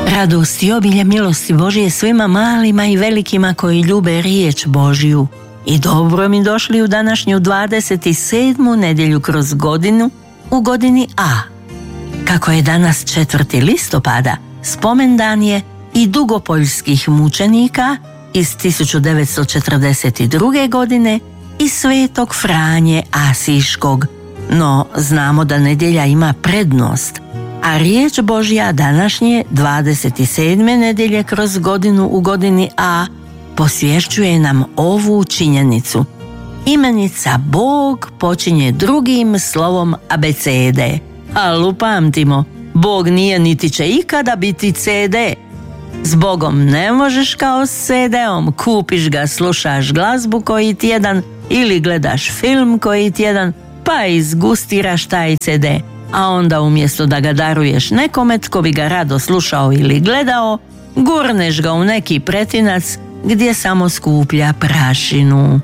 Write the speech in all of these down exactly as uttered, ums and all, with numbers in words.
Radost i obilje milosti Božije svima malima i velikima koji ljube riječ Božju. I dobro mi došli u današnju dvadeset sedmu nedjelju kroz godinu u godini A. Kako je danas četvrti listopada, spomendan je i dugopoljskih mučenika iz tisuću devetsto četrdeset druge. godine i svetog Franje Asiškog. No, znamo da nedjelja ima prednost, a riječ Božja današnje dvadeset sedme nedjelje kroz godinu u godini A posvješćuje nam ovu činjenicu. Imenica Bog počinje drugim slovom abecede, ali upamtimo, Bog nije niti će ikada biti ce de. S Bogom ne možeš kao s ce de-om, kupiš ga, slušaš glazbu koji tjedan ili gledaš film koji tjedan, pa izgustiraš taj ce de, a onda umjesto da ga daruješ nekome tko bi ga rado slušao ili gledao, gurneš ga u neki pretinac gdje samo skuplja prašinu.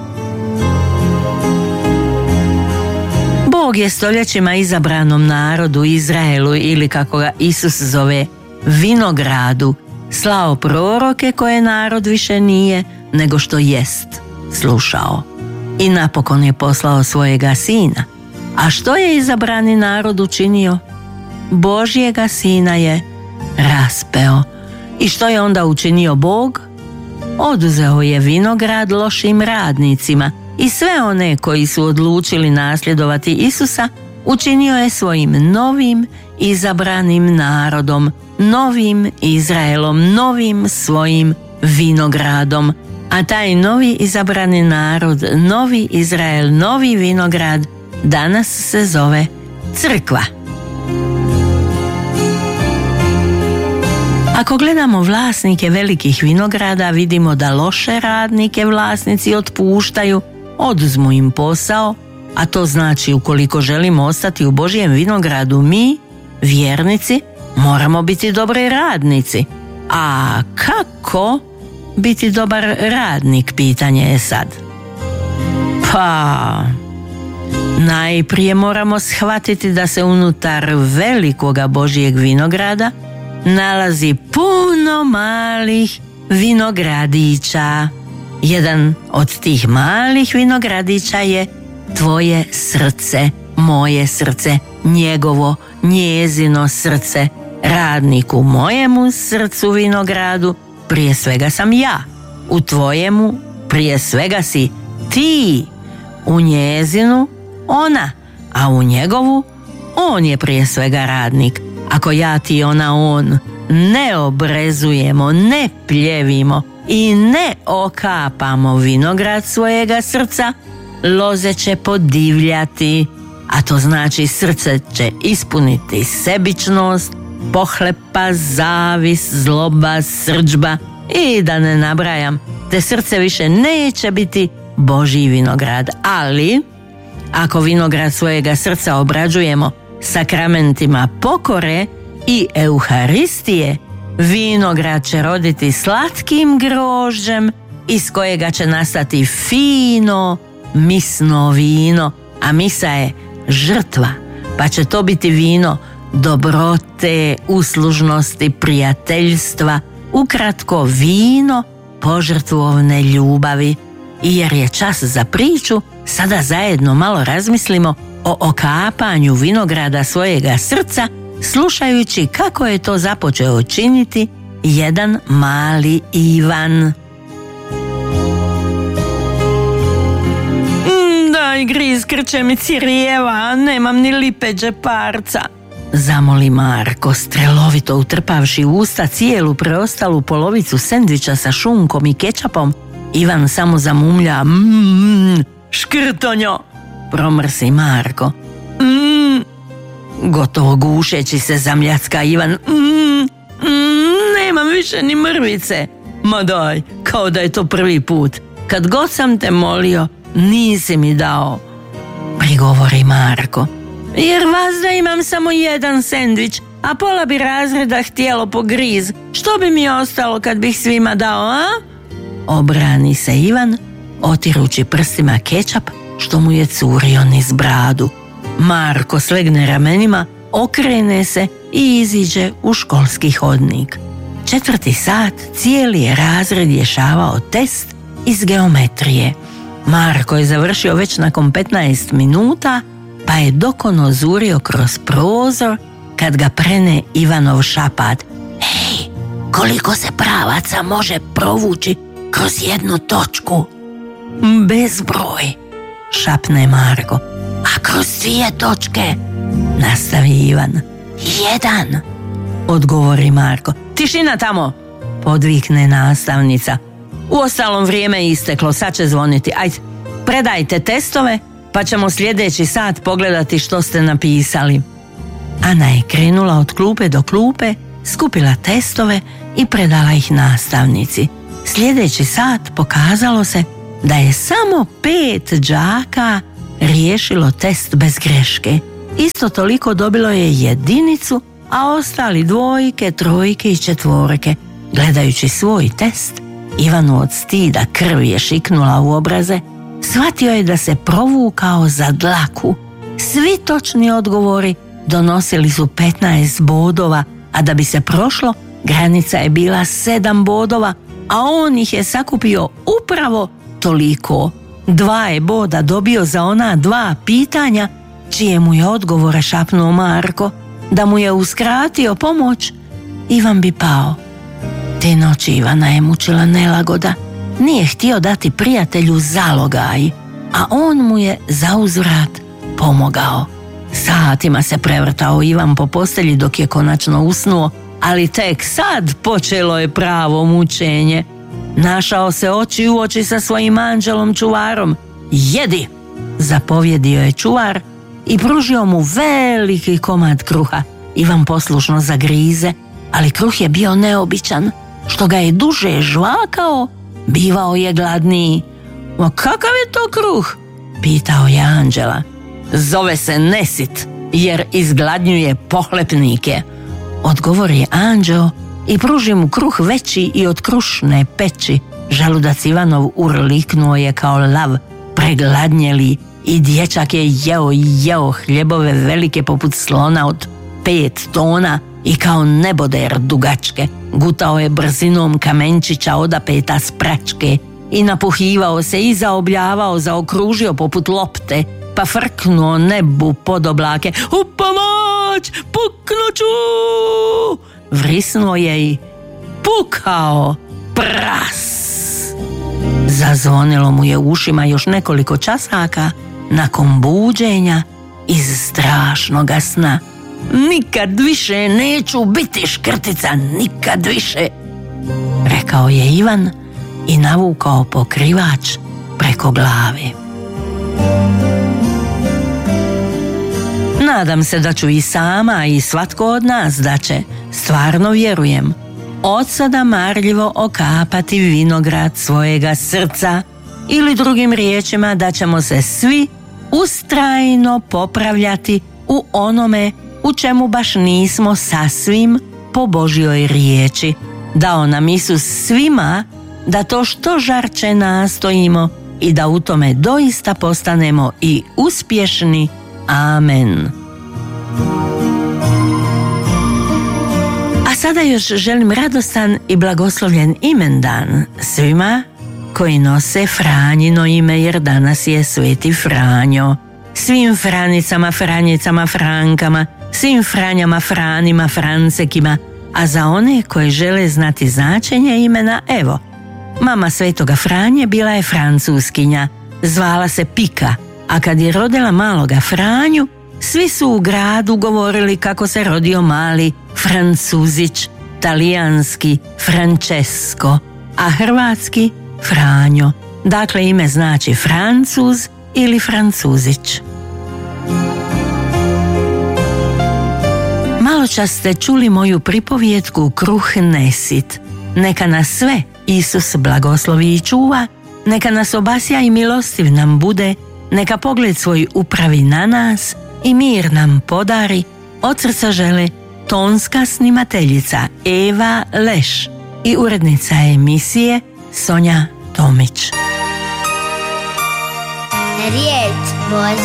Bog je stoljećima izabranom narodu Izraelu, ili kako ga Isus zove, vinogradu, slao proroke koje narod više nije nego što jest slušao. I napokon je poslao svojega sina. A što je izabrani narod učinio? Božjega sina je raspeo. I što je onda učinio Bog? Oduzeo je vinograd lošim radnicima i sve one koji su odlučili nasljedovati Isusa učinio je svojim novim izabranim narodom, novim Izraelom, novim svojim vinogradom. A taj novi izabrani narod, novi Izrael, novi vinograd danas se zove crkva. Ako gledamo vlasnike velikih vinograda, vidimo da loše radnike vlasnici otpuštaju, oduzmu im posao, a to znači ukoliko želimo ostati u Božjem vinogradu, mi, vjernici, moramo biti dobri radnici. A kako biti dobar radnik, pitanje je sad. Pa, najprije moramo shvatiti da se unutar velikoga Božjeg vinograda nalazi puno malih vinogradića. Jedan od tih malih vinogradića je tvoje srce, moje srce, njegovo, njezino srce. Radnik u mojemu srcu vinogradu prije svega sam ja, u tvojemu prije svega si ti, u njezinu ona, a u njegovu on je prije svega radnik. Ako ja, ti, ona, on ne obrezujemo, ne pljevimo i ne okapamo vinograd svojega srca, loze će podivljati, a to znači srce će ispuniti sebičnost, pohlepa, zavis, zloba, srdžba i da ne nabrajam, te srce više neće biti Božji vinograd. Ali ako vinograd svojega srca obrađujemo sakramentima pokore i Euharistije, vinograd će roditi slatkim grožđem iz kojega će nastati fino, misno vino, a misa je žrtva, pa će to biti vino dobrote, uslužnosti, prijateljstva, ukratko vino požrtvovne ljubavi. I jer je čas za priču, sada zajedno malo razmislimo o okapanju vinograda svojega srca, slušajući kako je to započeo činiti jedan mali Ivan. Daj, griz, krče mi cirijeva, nemam ni lipe džeparca, zamoli Marko, strelovito utrpavši u usta cijelu preostalu polovicu sendviča sa šunkom i kečapom. Ivan samo zamumlja, mmm, škrtonjo, promrsi Marko. Mmm, gotovo gušeći se zamljacka Ivan. Mmm, mm, nemam više ni mrvice. Ma daj, kao da je to prvi put. Kad god sam te molio, nisi mi dao, prigovori Marko. Jer vas da imam samo jedan sendvič, a pola bi razreda htjelo po griz. Što bi mi ostalo kad bih svima dao, a? Obrani se Ivan, otirući prstima kečap što mu je curio niz bradu. Marko slegne ramenima okrene se i iziđe u školski hodnik. Četvrti sat cijeli je razred rješavao test iz geometrije. Marko je završio već nakon petnaest minuta, pa je dokono zurio kroz prozor kad ga prene Ivanov šapat. Hej, koliko se pravaca može provući kroz jednu točku? Bezbroj, šapne Marko. A kroz dvije točke? Nastavi Ivan. Jedan, odgovori Marko. Tišina tamo, podvikne nastavnica. Uostalom vrijeme je isteklo, sad će zvoniti. Ajde, predajte testove, pa ćemo sljedeći sat pogledati što ste napisali. Ana je krenula od klupe do klupe, skupila testove i predala ih nastavnici. Sljedeći sat pokazalo se da je samo pet đaka riješilo test bez greške. Isto toliko dobilo je jedinicu, a ostali dvojke, trojke i četvorke. Gledajući svoj test, Ivanu od stida krv je šiknula u obraze. Shvatio je da se provukao za dlaku. Svi točni odgovori donosili su petnaest bodova, a da bi se prošlo, granica je bila sedam bodova, a on ih je sakupio upravo toliko. Dva je boda dobio za ona dva pitanja, čije mu je odgovore šapnuo Marko. Da mu je uskratio pomoć, Ivan bi pao. Te noći Ivana je mučila nelagoda. Nije htio dati prijatelju zalogaj, a on mu je zauzvrat pomogao. Satima se prevrtao Ivan po postelji dok je konačno usnuo, ali tek sad počelo je pravo mučenje. Našao se oči u oči sa svojim anđelom čuvarom. Jedi, zapovjedio je čuvar i pružio mu veliki komad kruha. Ivan poslušno zagrize, ali kruh je bio neobičan. Što ga je duže žvakao, bivao je gladniji. "O, kakav je to kruh?" pitao je anđela. "Zove se nesit, jer izgladnjuje pohlepnike", odgovori anđeo i pruži mu kruh veći i od krušne peći. Želudac Ivanov urliknuo je kao lav, pregladnjeli, i dječak je jeo i jeo hljebove velike poput slona od pet tona i kao neboder dugačke. Gutao je brzinom kamenčića odapeta s pračke i napuhivao se i zaobljavao, zaokružio poput lopte, pa frknuo nebu pod oblake. "U pomoć! Puknuću!" Vrisnuo je i pukao pras. Zazvonilo mu je u ušima još nekoliko časaka nakon buđenja iz strašnoga sna. "Nikad više neću biti škrtica, nikad više", rekao je Ivan i navukao pokrivač preko glave. Nadam se da ću i sama i svatko od nas da će, stvarno vjerujem, od sada marljivo okapati vinograd svojega srca, ili drugim riječima da ćemo se svi ustrajno popravljati u onome u čemu baš nismo sasvim po Božjoj riječi. Dao nam Isus svima da to što žarče nastojimo i da u tome doista postanemo i uspješni. Amen. A sada još želim radostan i blagoslovljen imendan svima koji nose Franjino ime, jer danas je Sveti Franjo. Svim Franicama, Franjicama, Frankama, svim Franjama, Franima, Francekima, a za one koji žele znati značenje imena, evo, mama Svetoga Franje bila je Francuskinja, zvala se Pika, a kad je rodila maloga Franju, svi su u gradu govorili kako se rodio mali Francuzić, talijanski Francesco, a hrvatski Franjo. Dakle, ime znači Francuz ili Francuzić. Maločas ste čuli moju pripovjetku Kruh nesit. Neka nas sve Isus blagoslovi i čuva, neka nas obasja i milostiv nam bude, neka pogled svoj upravi na nas i mir nam podari. Od srca žele tonska snimateljica Eva Leš i urednica emisije Sonja Tomić. Riječ Božja